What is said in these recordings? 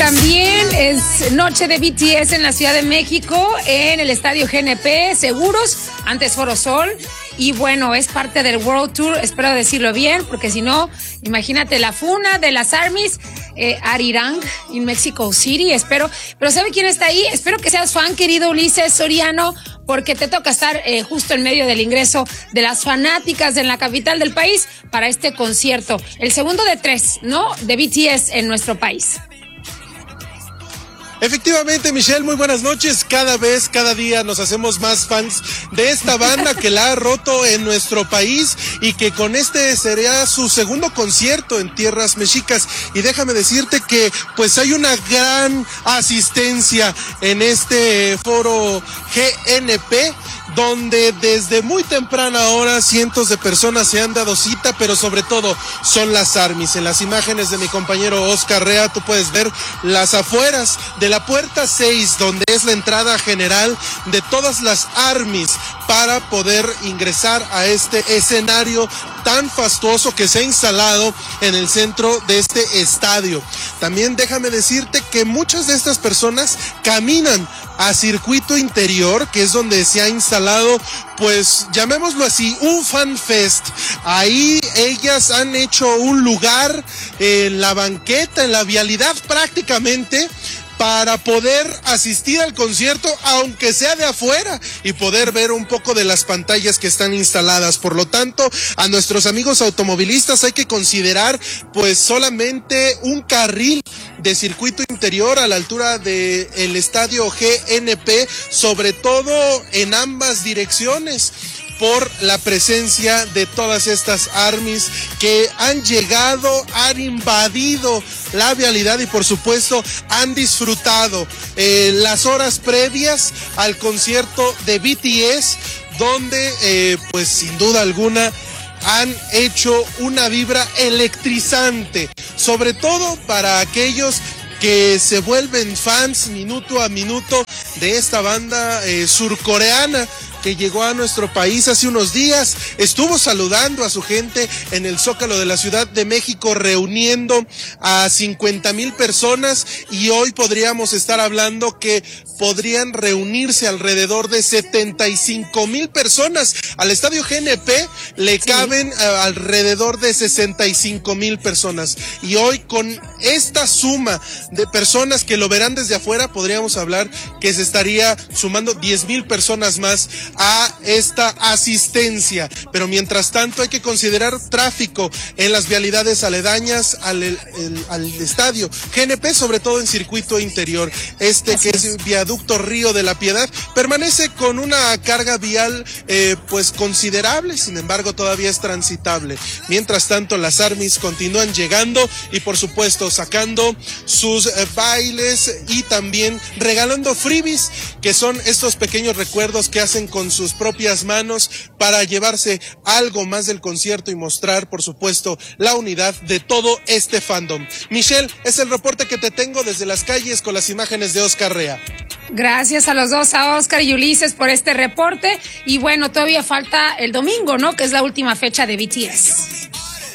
también es noche de BTS en la Ciudad de México, en el estadio GNP Seguros, antes Foro Sol. Y bueno, es parte del World Tour, espero decirlo bien, porque si no, imagínate la funa de las ARMYs, Arirang, en Mexico City, espero. Pero ¿sabe quién está ahí? Espero que seas fan, querido Ulises Soriano, porque te toca estar justo en medio del ingreso de las fanáticas en la capital del país para este concierto. El segundo de 3, ¿no? De BTS en nuestro país. Efectivamente, Michelle, muy buenas noches. Cada día nos hacemos más fans de esta banda que la ha roto en nuestro país y que con este sería su segundo concierto en tierras mexicas. Y déjame decirte que pues hay una gran asistencia en este foro GNP, donde desde muy temprana hora cientos de personas se han dado cita, pero sobre todo son las ARMYs. En las imágenes de mi compañero Oscar Rea, tú puedes ver las afueras de la puerta 6, donde es la entrada general de todas las ARMYs para poder ingresar a este escenario tan fastuoso que se ha instalado en el centro de este estadio. También déjame decirte que muchas de estas personas caminan a circuito interior, que es donde se ha instalado, pues llamémoslo así, un fan fest. Ahí ellas han hecho un lugar en la banqueta, en la vialidad prácticamente, para poder asistir al concierto, aunque sea de afuera, y poder ver un poco de las pantallas que están instaladas. Por lo tanto, a nuestros amigos automovilistas hay que considerar pues solamente un carril de circuito interior a la altura del estadio GNP, sobre todo en ambas direcciones, por la presencia de todas estas ARMYs que han llegado, han invadido la vialidad y por supuesto han disfrutado las horas previas al concierto de BTS, donde pues sin duda alguna han hecho una vibra electrizante, sobre todo para aquellos que se vuelven fans minuto a minuto de esta banda surcoreana que llegó a nuestro país hace unos días. Estuvo saludando a su gente en el Zócalo de la Ciudad de México, reuniendo a 50,000 personas, y hoy podríamos estar hablando que podrían reunirse alrededor de 75,000 personas. Al estadio GNP le caben alrededor de 65,000 personas, y hoy con esta suma de personas que lo verán desde afuera, podríamos hablar que se estaría sumando 10,000 personas más a esta asistencia. Pero mientras tanto hay que considerar tráfico en las vialidades aledañas al estadio GNP, sobre todo en circuito interior. Que es viaducto Río de la Piedad, permanece con una carga vial pues considerable, sin embargo todavía es transitable. Mientras tanto las ARMYs continúan llegando y por supuesto sacando sus bailes y también regalando freebies, que son estos pequeños recuerdos que hacen con sus propias manos para llevarse algo más del concierto y mostrar, por supuesto, la unidad de todo este fandom. Michelle, es el reporte que te tengo desde las calles con las imágenes de Oscar Rea. Gracias a los dos, a Oscar y Ulises, por este reporte. Y bueno, todavía falta el domingo, ¿no? Que es la última fecha de BTS.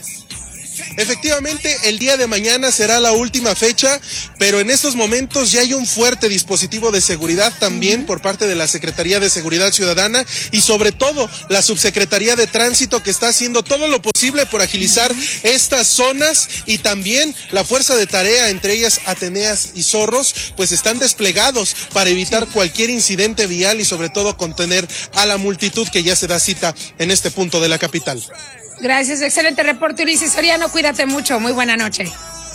Efectivamente, el día de mañana será la última fecha, pero en estos momentos ya hay un fuerte dispositivo de seguridad también por parte de la Secretaría de Seguridad Ciudadana y sobre todo la Subsecretaría de Tránsito, que está haciendo todo lo posible por agilizar estas zonas, y también la Fuerza de Tarea, entre ellas Ateneas y Zorros, pues están desplegados para evitar cualquier incidente vial y sobre todo contener a la multitud que ya se da cita en este punto de la capital. Gracias, excelente reporte, Ulises Soriano, cuídate mucho, muy buena noche.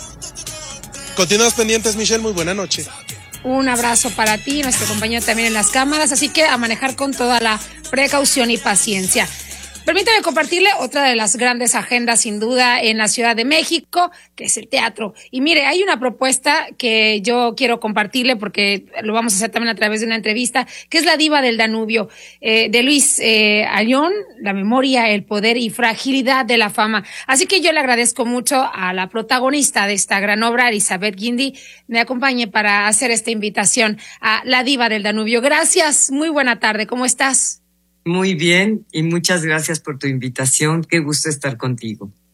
Continuamos pendientes, Michelle, muy buena noche. Un abrazo para ti, nuestro compañero también en las cámaras, así que a manejar con toda la precaución y paciencia. Permítame compartirle otra de las grandes agendas, sin duda, en la Ciudad de México, que es el teatro. Y mire, hay una propuesta que yo quiero compartirle porque lo vamos a hacer también a través de una entrevista, que es La Diva del Danubio, de Luis Ayllón, La memoria, el poder y fragilidad de la fama. Así que yo le agradezco mucho a la protagonista de esta gran obra, Elizabeth Guindy, me acompañe para hacer esta invitación a La Diva del Danubio. Gracias, muy buena tarde, ¿cómo estás? Muy bien, y muchas gracias por tu invitación. Qué gusto estar contigo.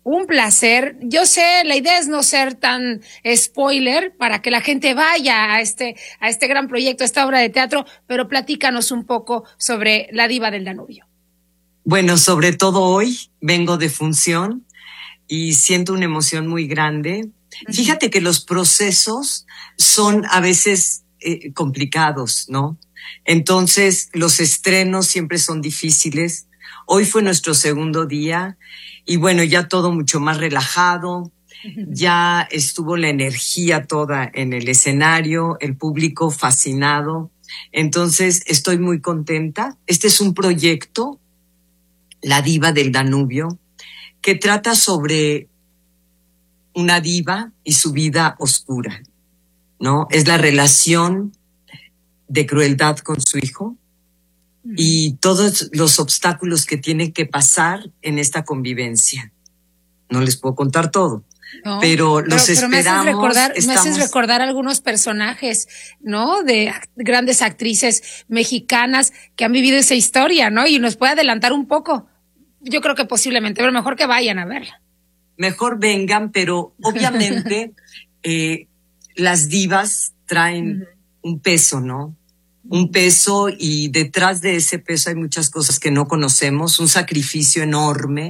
Un placer. Yo sé, la idea es no ser tan spoiler para que la gente vaya a este gran proyecto, a esta obra de teatro, pero platícanos un poco sobre La Diva del Danubio. Bueno, sobre todo hoy vengo de función y siento una emoción muy grande. Fíjate que los procesos son a veces complicados, ¿no? Entonces, los estrenos siempre son difíciles. Hoy fue nuestro segundo día y bueno, ya todo mucho más relajado. Ya estuvo la energía toda en el escenario, el público fascinado. Entonces, estoy muy contenta. Este es un proyecto, La Diva del Danubio, que trata sobre una diva y su vida oscura, ¿no? Es la relación de crueldad con su hijo y todos los obstáculos que tiene que pasar en esta convivencia. No les puedo contar todo, no, pero los esperamos. Me haces recordar algunos personajes, ¿no? De grandes actrices mexicanas que han vivido esa historia, ¿no? Y nos puede adelantar un poco. Yo creo que posiblemente, pero mejor que vayan a verla. Mejor vengan, pero obviamente las divas traen un peso, ¿no? Un peso y detrás de ese peso hay muchas cosas que no conocemos, un sacrificio enorme,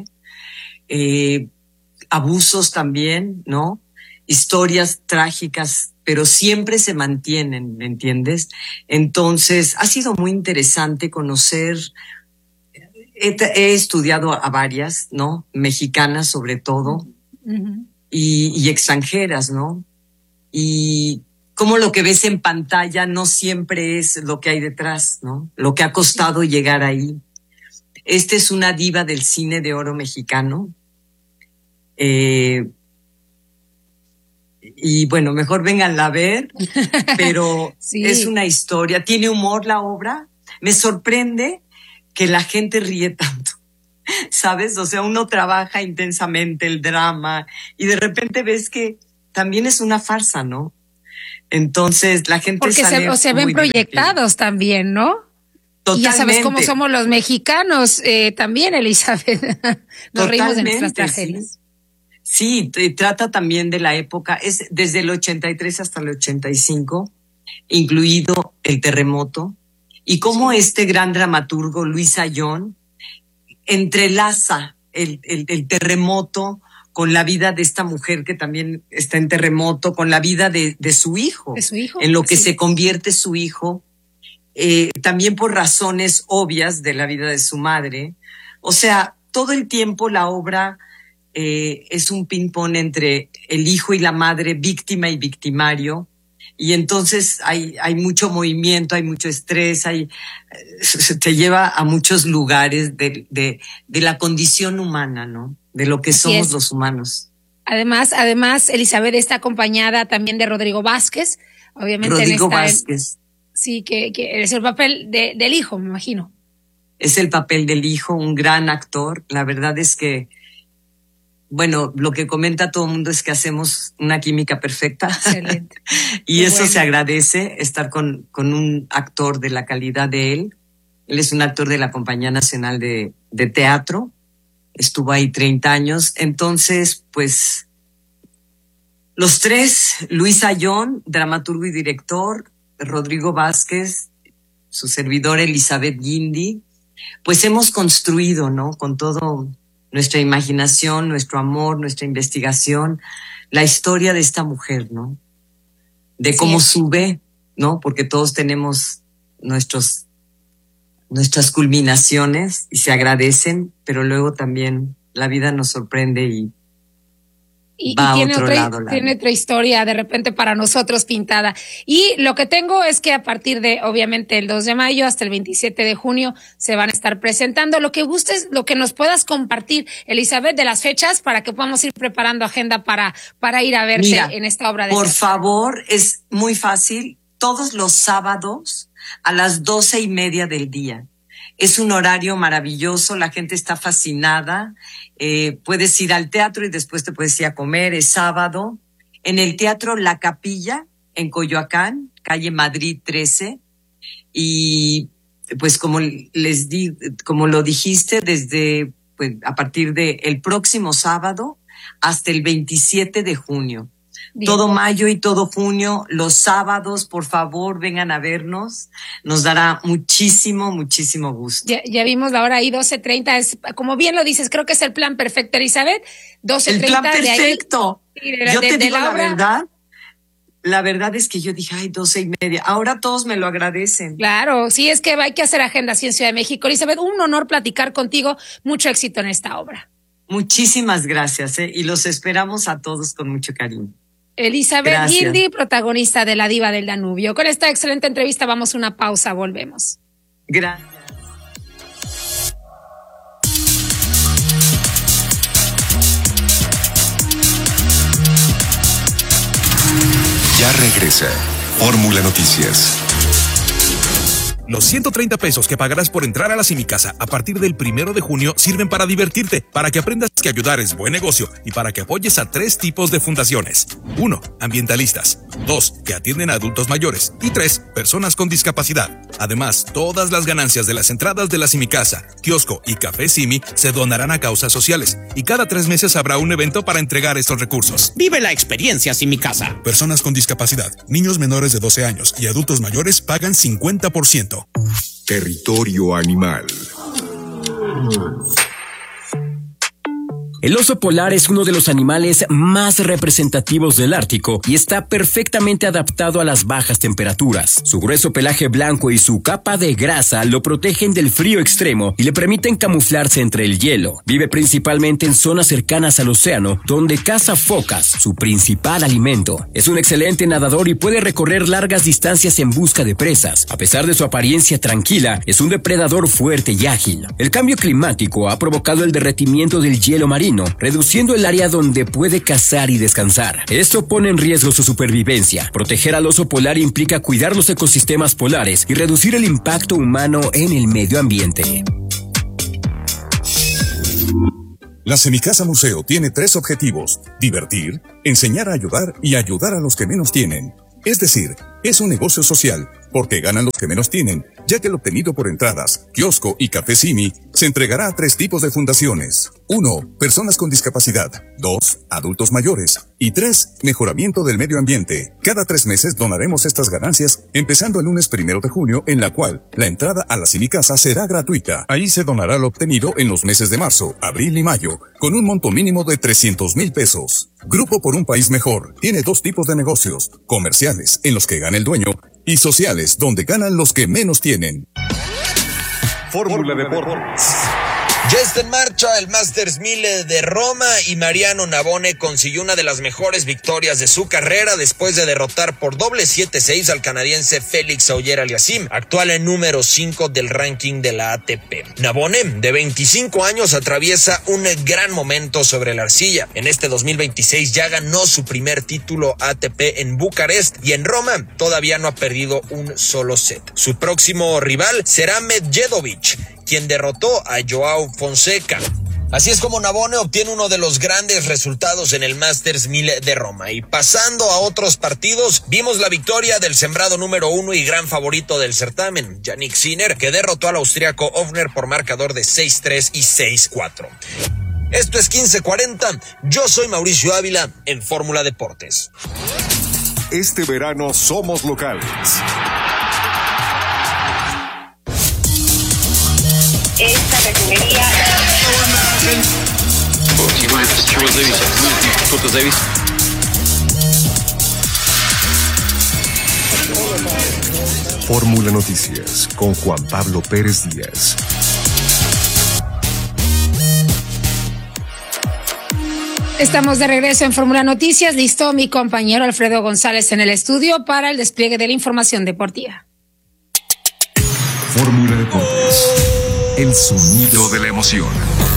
abusos también, ¿no? Historias trágicas, pero siempre se mantienen, ¿me entiendes? Entonces, ha sido muy interesante conocer. He estudiado a varias, ¿no? Mexicanas sobre todo, y extranjeras, ¿no? Y como lo que ves en pantalla no siempre es lo que hay detrás, ¿no? Lo que ha costado llegar ahí. Esta es una diva del cine de oro mexicano. Y bueno, mejor vénganla a ver, pero sí. Es una historia. Tiene humor la obra. Me sorprende que la gente ríe tanto, ¿sabes? O sea, uno trabaja intensamente el drama y de repente ves que también es una farsa, ¿no? Entonces la gente porque se ven proyectados también, ¿no? Totalmente. Y ya sabes cómo somos los mexicanos también, Elizabeth. Nos reímos de nuestras tragedias. Sí, trata también de la época, es desde el 83 hasta el 85, incluido el terremoto. Y cómo este gran dramaturgo, Luis Ayllón, entrelaza el terremoto con la vida de esta mujer que también está en terremoto, con la vida de su hijo. De su hijo. En lo que se convierte su hijo, también por razones obvias de la vida de su madre. O sea, todo el tiempo la obra es un ping-pong entre el hijo y la madre, víctima y victimario. Y entonces hay mucho movimiento, hay mucho estrés, te lleva a muchos lugares de la condición humana, ¿no? De lo que somos los humanos. Además, Elizabeth está acompañada también de Rodrigo Vázquez, obviamente. Rodrigo Vázquez. Sí, que es el papel del hijo, me imagino. Es el papel del hijo, un gran actor. La verdad es que, bueno, lo que comenta todo el mundo es que hacemos una química perfecta. Excelente. Y eso bueno. Se agradece, estar con un actor de la calidad de él. Él es un actor de la Compañía Nacional de Teatro. Estuvo ahí 30 años. Entonces, pues, los tres, Luis Ayllón, dramaturgo y director, Rodrigo Vázquez, su servidor Elizabeth Guindy, pues hemos construido, ¿no? Con todo nuestra imaginación, nuestro amor, nuestra investigación, la historia de esta mujer, ¿no? De cómo sube, ¿no? Porque todos tenemos nuestras culminaciones y se agradecen, pero luego también la vida nos sorprende y va a otro lado. Tiene otra historia de repente para nosotros pintada. Y lo que tengo es que a partir de, obviamente, el 2 de mayo hasta el 27 de junio se van a estar presentando. Lo que gustes, lo que nos puedas compartir, Elizabeth, de las fechas para que podamos ir preparando agenda para ir a verte en esta obra de por teatro. favor, es muy fácil. Todos los sábados a las 12:30 del día. Es un horario maravilloso, la gente está fascinada. Puedes ir al teatro y después te puedes ir a comer. Es sábado en el Teatro La Capilla en Coyoacán, calle Madrid 13. Y pues como lo dijiste, desde a partir de el próximo sábado hasta el 27 de junio. Bien. Todo mayo y todo junio, los sábados, por favor, vengan a vernos. Nos dará muchísimo gusto. Ya vimos la hora ahí, 12:30. Es, como bien lo dices, creo que es el plan perfecto, Elizabeth. 12:30. El plan perfecto. Yo te digo la obra. verdad. La verdad es que yo dije, 12:30. Ahora todos me lo agradecen. Claro, sí, es que hay que hacer agenda así en Ciudad de México. Elizabeth, un honor platicar contigo. Mucho éxito en esta obra. Muchísimas gracias, y los esperamos a todos con mucho cariño. Elizabeth Guindy, protagonista de La Diva del Danubio. Con esta excelente entrevista vamos a una pausa, volvemos. Gracias. Ya regresa Fórmula Noticias. Los 130 pesos que pagarás por entrar a la Simicasa a partir del 1 de junio sirven para divertirte, para que aprendas que ayudar es buen negocio y para que apoyes a 3 tipos de fundaciones. 1. Ambientalistas. 2. Que atienden a adultos mayores. Y 3. Personas con discapacidad. Además, todas las ganancias de las entradas de la Simicasa, kiosco y Café Simi se donarán a causas sociales. Y cada 3 meses habrá un evento para entregar estos recursos. Vive la experiencia Simicasa. Personas con discapacidad, niños menores de 12 años y adultos mayores pagan 50%. Territorio Animal. El oso polar es uno de los animales más representativos del Ártico y está perfectamente adaptado a las bajas temperaturas. Su grueso pelaje blanco y su capa de grasa lo protegen del frío extremo y le permiten camuflarse entre el hielo. Vive principalmente en zonas cercanas al océano, donde caza focas, su principal alimento. Es un excelente nadador y puede recorrer largas distancias en busca de presas. A pesar de su apariencia tranquila, es un depredador fuerte y ágil. El cambio climático ha provocado el derretimiento del hielo marino, reduciendo el área donde puede cazar y descansar. Esto pone en riesgo su supervivencia. Proteger al oso polar implica cuidar los ecosistemas polares y reducir el impacto humano en el medio ambiente. La Semicasa Museo tiene 3 objetivos: divertir, enseñar a ayudar y ayudar a los que menos tienen. Es decir, es un negocio social, porque ganan los que menos tienen, ya que el obtenido por entradas, kiosco y Café Simi se entregará a 3 tipos de fundaciones. 1. Personas con discapacidad. 2. Adultos mayores. Y 3. Mejoramiento del medio ambiente. Cada 3 meses donaremos estas ganancias, empezando el lunes 1 de junio, en la cual la entrada a la Simicasa será gratuita. Ahí se donará lo obtenido en los meses de marzo, abril y mayo, con un monto mínimo de 300,000 pesos. Grupo por un País Mejor tiene 2 tipos de negocios: comerciales, en los que gana el dueño, y sociales, donde ganan los que menos tienen. Fórmula Deportes. Ya está en marcha el Masters 1000 de Roma y Mariano Navone consiguió una de las mejores victorias de su carrera después de derrotar por doble 7-6 al canadiense Félix Auger-Aliassime, actual en número 5 del ranking de la ATP. Navone, de 25 años, atraviesa un gran momento sobre la arcilla. En este 2026 ya ganó su primer título ATP en Bucarest y en Roma todavía no ha perdido un solo set. Su próximo rival será Medvedev, quien derrotó a Joao Fonseca. Así es como Navone obtiene uno de los grandes resultados en el Masters 1000 de Roma. Y pasando a otros partidos, vimos la victoria del sembrado número 1 y gran favorito del certamen, Jannik Sinner, que derrotó al austriaco Ofner por marcador de 6-3 y 6-4. Esto es 1540, yo soy Mauricio Ávila en Fórmula Deportes. Este verano somos locales. Esta refinería. Fórmula Noticias con Juan Pablo Pérez Díaz. Estamos de regreso en Fórmula Noticias. Listo mi compañero Alfredo González en el estudio para el despliegue de la información deportiva. Fórmula Deportes. El sonido de la emoción.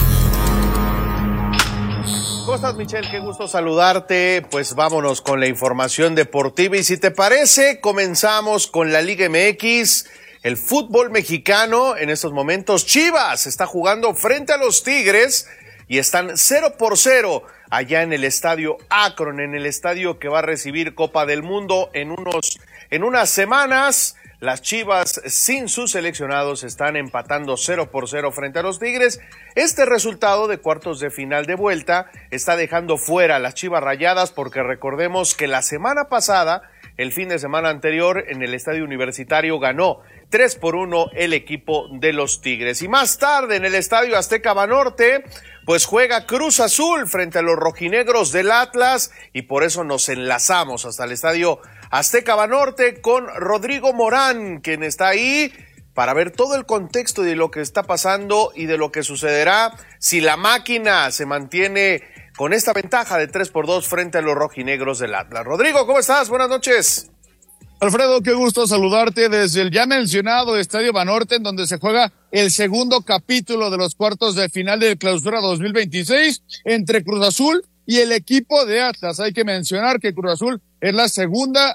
¿Cómo estás, Michelle? Qué gusto saludarte. Pues vámonos con la información deportiva. Y si te parece, comenzamos con la Liga MX. El fútbol mexicano en estos momentos. Chivas está jugando frente a los Tigres y están 0-0 allá en el estadio Akron, en el estadio que va a recibir Copa del Mundo en unas semanas. Las Chivas, sin sus seleccionados, están empatando 0-0 frente a los Tigres. Este resultado de cuartos de final de vuelta está dejando fuera a las Chivas Rayadas, porque recordemos que la semana pasada, el fin de semana anterior, en el Estadio Universitario ganó 3-1 el equipo de los Tigres. Y más tarde, en el Estadio Azteca Banorte, pues juega Cruz Azul frente a los rojinegros del Atlas, y por eso nos enlazamos hasta el Estadio Azteca Banorte con Rodrigo Morán, quien está ahí para ver todo el contexto de lo que está pasando y de lo que sucederá si la máquina se mantiene con esta ventaja de 3-2 frente a los rojinegros del Atlas. Rodrigo, ¿cómo estás? Buenas noches. Alfredo, qué gusto saludarte desde el ya mencionado Estadio Banorte, en donde se juega el segundo capítulo de los cuartos de final de Clausura 2026 entre Cruz Azul y el equipo de Atlas. Hay que mencionar que Cruz Azul es la segunda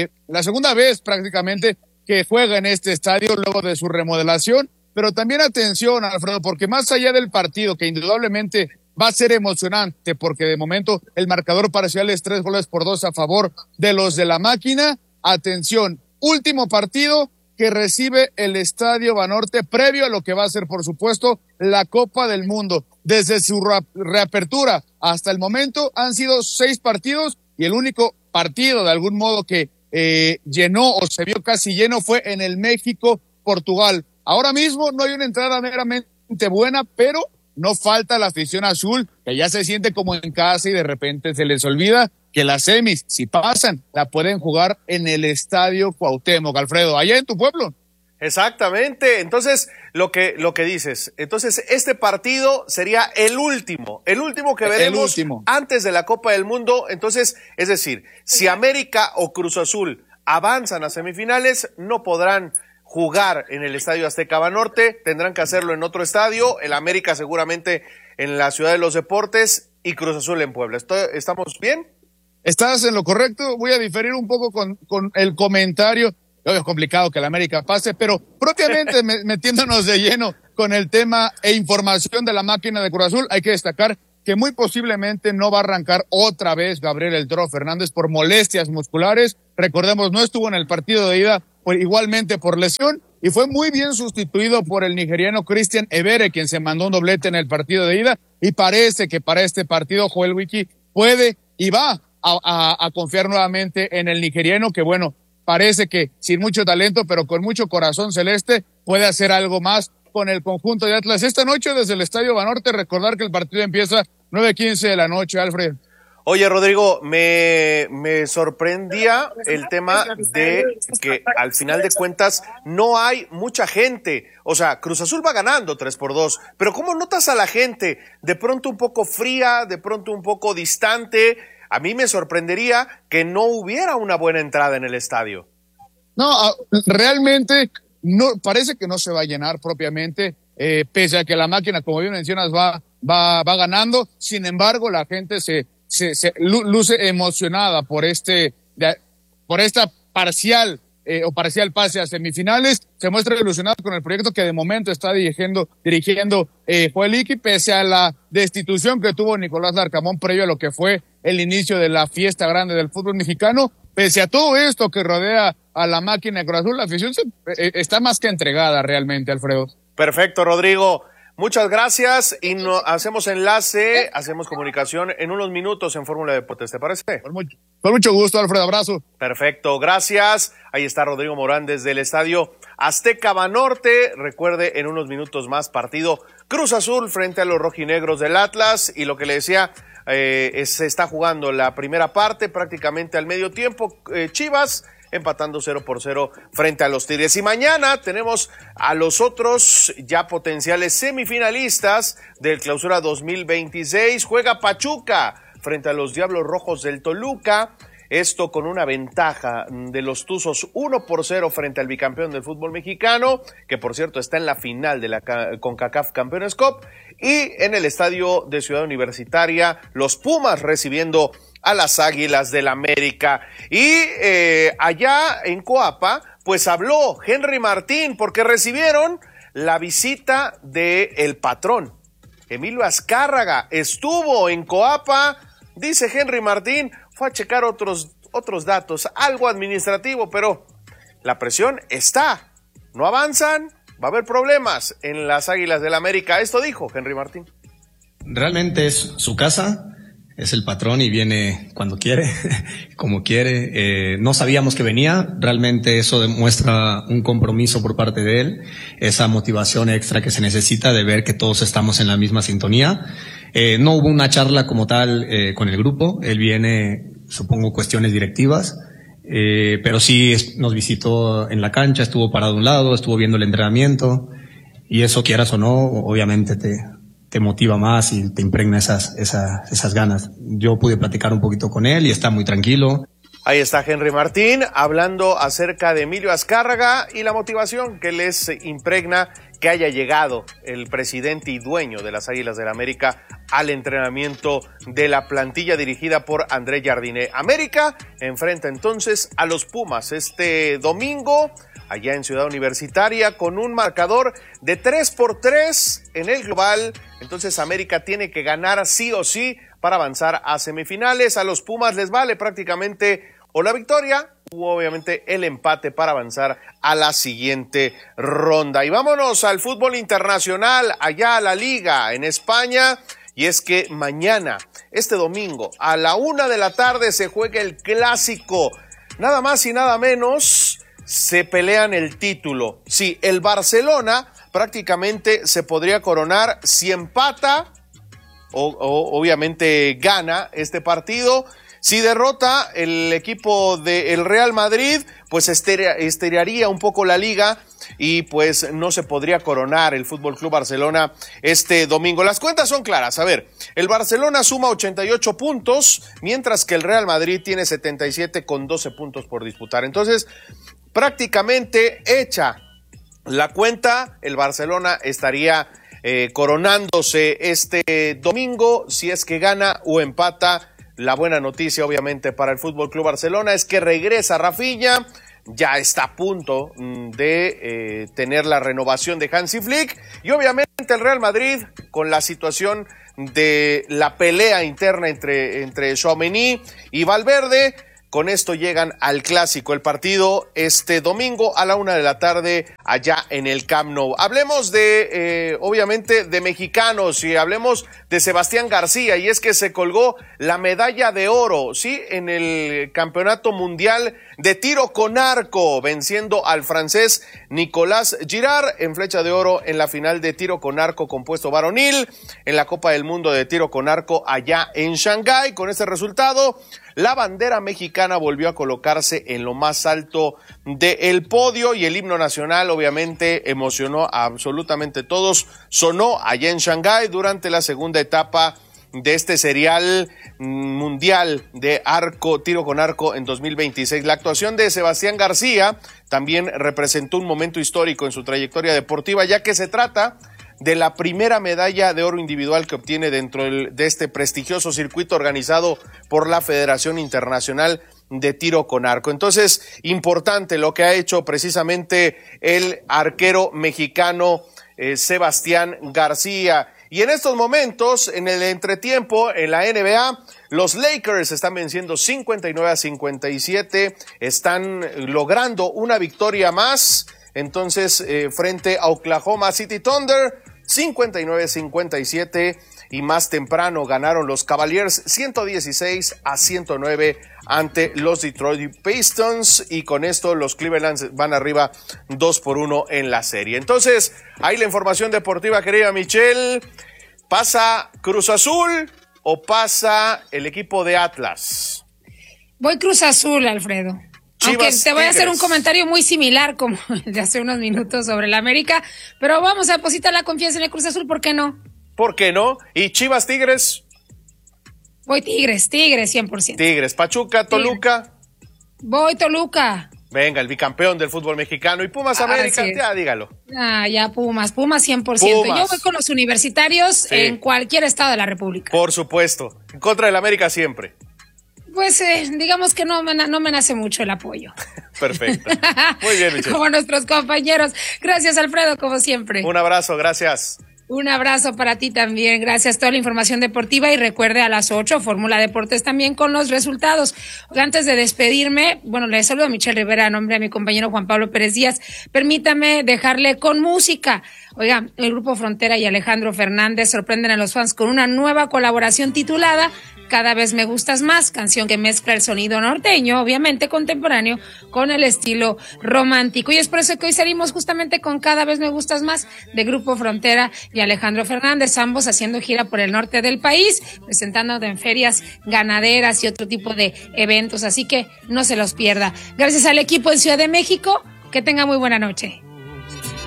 vez prácticamente que juega en este estadio luego de su remodelación. Pero también atención, Alfredo, porque más allá del partido, que indudablemente va a ser emocionante, porque de momento el marcador parcial es 3-2 a favor de los de la máquina. Atención, último partido que recibe el Estadio Banorte previo a lo que va a ser, por supuesto, la Copa del Mundo. Desde su reapertura hasta el momento han sido 6 partidos, y el único partido de algún modo que llenó o se vio casi lleno fue en el México-Portugal. Ahora mismo no hay una entrada meramente buena, pero no falta la afición azul, que ya se siente como en casa, y de repente se les olvida que las semis, si pasan, la pueden jugar en el Estadio Cuauhtémoc, Alfredo, allá en tu pueblo. Exactamente, entonces lo que dices, entonces este partido sería el último que veremos antes de la Copa del Mundo. Entonces, es decir, si América o Cruz Azul avanzan a semifinales, no podrán jugar en el Estadio Azteca Banorte, tendrán que hacerlo en otro estadio, el América seguramente en la Ciudad de los Deportes y Cruz Azul en Puebla. ¿Estamos bien? Estás en lo correcto. Voy a diferir un poco con el comentario. Es complicado que el América pase, pero propiamente metiéndonos de lleno con el tema e información de la máquina de Cruz Azul, hay que destacar que muy posiblemente no va a arrancar otra vez Gabriel El Toro Fernández por molestias musculares. Recordemos, no estuvo en el partido de ida igualmente por lesión, y fue muy bien sustituido por el nigeriano Christian Ebere, quien se mandó un doblete en el partido de ida, y parece que para este partido Joel Wiki puede y va a confiar nuevamente en el nigeriano, que bueno, parece que sin mucho talento, pero con mucho corazón celeste, puede hacer algo más con el conjunto de Atlas. Esta noche desde el Estadio Banorte, recordar que el partido empieza 9:15 de la noche, Alfred. Oye, Rodrigo, me sorprendía el tema de que al final de cuentas no hay mucha gente. O sea, Cruz Azul va ganando 3-2, pero ¿cómo notas a la gente? De pronto un poco fría, de pronto un poco distante. A mí me sorprendería que no hubiera una buena entrada en el estadio. No, realmente no, parece que no se va a llenar propiamente, pese a que la máquina, como bien mencionas, va ganando. Sin embargo, la gente se luce emocionada por esta parcial pase a semifinales. Se muestra ilusionado con el proyecto que de momento está dirigiendo Joel Iki, pese a la destitución que tuvo Nicolás Larcamón previo a lo que fue el inicio de la fiesta grande del fútbol mexicano. Pese a todo esto que rodea a la máquina de Cruz Azul, la afición está más que entregada realmente, Alfredo. Perfecto, Rodrigo. Muchas gracias, y hacemos enlace, hacemos comunicación en unos minutos en Fórmula Deportes, ¿te parece? Con mucho gusto, Alfredo, abrazo. Perfecto, gracias. Ahí está Rodrigo Morán desde el Estadio Azteca Banorte. Recuerde, en unos minutos más, partido Cruz Azul frente a los rojinegros del Atlas, y lo que le decía, se está jugando la primera parte prácticamente al medio tiempo. Chivas empatando 0-0 frente a los Tigres. Y mañana tenemos a los otros ya potenciales semifinalistas del Clausura 2026. Juega Pachuca frente a los Diablos Rojos del Toluca. Esto con una ventaja de los Tuzos 1-0 frente al bicampeón del fútbol mexicano, que por cierto está en la final de la CONCACAF Campeones Cup. Y en el estadio de Ciudad Universitaria, los Pumas recibiendo a las Águilas del América. Y allá en Coapa, pues habló Henry Martín, porque recibieron la visita de el patrón. Emilio Azcárraga estuvo en Coapa, dice Henry Martín, fue a checar otros datos, algo administrativo, pero la presión está. No avanzan, va a haber problemas en las Águilas del América. Esto dijo Henry Martín. Realmente es su casa, es el patrón y viene cuando quiere, como quiere. No sabíamos que venía, realmente eso demuestra un compromiso por parte de él, esa motivación extra que se necesita de ver que todos estamos en la misma sintonía. No hubo una charla como tal con el grupo, él viene, supongo, cuestiones directivas, pero sí nos visitó en la cancha, estuvo parado a un lado, estuvo viendo el entrenamiento y eso, quieras o no, obviamente te motiva más y te impregna esas ganas. Yo pude platicar un poquito con él y está muy tranquilo. Ahí está Henry Martín hablando acerca de Emilio Azcárraga y la motivación que les impregna que haya llegado el presidente y dueño de las Águilas del América al entrenamiento de la plantilla dirigida por André Jardiné. América enfrenta entonces a los Pumas este domingo allá en Ciudad Universitaria con un marcador de 3-3 en el global. Entonces América tiene que ganar sí o sí para avanzar a semifinales. A los Pumas les vale prácticamente o la victoria o obviamente el empate para avanzar a la siguiente ronda. Y vámonos al fútbol internacional, allá a la Liga en España. Y es que mañana, este domingo, a la 1 de la tarde se juega el clásico. Nada más y nada menos, se pelean el título. Sí, el Barcelona prácticamente se podría coronar si empata o obviamente gana este partido. Si derrota el equipo del Real Madrid, pues estiraría un poco la liga y pues no se podría coronar el Fútbol Club Barcelona este domingo. Las cuentas son claras. A ver, el Barcelona suma 88 puntos, mientras que el Real Madrid tiene 77 con 12 puntos por disputar. Entonces, prácticamente hecha la cuenta, el Barcelona estaría coronándose este domingo si es que gana o empata. La buena noticia, obviamente, para el Fútbol Club Barcelona es que regresa Rafinha, ya está a punto de tener la renovación de Hansi Flick, y obviamente el Real Madrid, con la situación de la pelea interna entre Tchouaméni y Valverde, con esto llegan al clásico, el partido este domingo a la 1 de la tarde allá en el Camp Nou. Hablemos obviamente, de mexicanos y hablemos de Sebastián García, y es que se colgó la medalla de oro, ¿sí? En el Campeonato Mundial de Tiro con Arco, venciendo al francés Nicolas Girard en flecha de oro en la final de tiro con arco compuesto varonil en la Copa del Mundo de Tiro con Arco allá en Shanghái. Con este resultado, la bandera mexicana volvió a colocarse en lo más alto del podio y el himno nacional obviamente emocionó a absolutamente todos. Sonó allá en Shanghái durante la segunda etapa de este serial mundial de tiro con arco en 2026. La actuación de Sebastián García también representó un momento histórico en su trayectoria deportiva, ya que se trata de la primera medalla de oro individual que obtiene dentro de este prestigioso circuito organizado por la Federación Internacional de Tiro con Arco. Entonces, importante lo que ha hecho precisamente el arquero mexicano Sebastián García. Y en estos momentos, en el entretiempo, en la NBA, los Lakers están venciendo 59-57, están logrando una victoria más, entonces, frente a Oklahoma City Thunder, 59-57, y más temprano ganaron los Cavaliers 116-109 ante los Detroit Pistons, y con esto los Cleveland van arriba 2-1 en la serie. Entonces, ahí la información deportiva, querida Michelle. ¿Pasa Cruz Azul o pasa el equipo de Atlas? Voy Cruz Azul, Alfredo. Chivas, aunque te voy a hacer un comentario muy similar como el de hace unos minutos sobre la América, pero vamos a depositar la confianza en el Cruz Azul, ¿por qué no? ¿Por qué no? ¿Y Chivas Tigres? Voy Tigres, 100%. Tigres, Pachuca, Toluca. Tigres. Voy Toluca. Venga, el bicampeón del fútbol mexicano. ¿Y Pumas América? Ya, dígalo. Ya Pumas 100%. Pumas. Yo voy con los universitarios en cualquier estado de la República. Por supuesto. En contra del América siempre. Pues digamos que no me nace mucho el apoyo. Perfecto. Muy bien, Michelle. Como nuestros compañeros. Gracias, Alfredo, como siempre. Un abrazo, gracias. Un abrazo para ti también. Gracias. Toda la información deportiva y recuerde a las 8, Fórmula Deportes también con los resultados. Antes de despedirme, le saludo a Michelle Rivera a nombre de mi compañero Juan Pablo Pérez Díaz. Permítame dejarle con música. Oiga, el Grupo Frontera y Alejandro Fernández sorprenden a los fans con una nueva colaboración titulada Cada vez me gustas más, canción que mezcla el sonido norteño, obviamente contemporáneo, con el estilo romántico. Y es por eso que hoy salimos justamente con Cada vez me gustas más, de Grupo Frontera y Alejandro Fernández, ambos haciendo gira por el norte del país, presentando en ferias ganaderas y otro tipo de eventos, así que no se los pierda. Gracias al equipo en Ciudad de México, que tenga muy buena noche.